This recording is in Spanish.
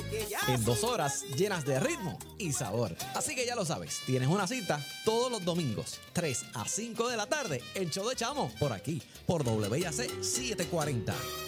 En 2 horas llenas de ritmo y sabor. Así que ya lo sabes, tienes una cita todos los domingos, 3 a 5 de la tarde, el show de Chamo, por aquí, por WIAC 740.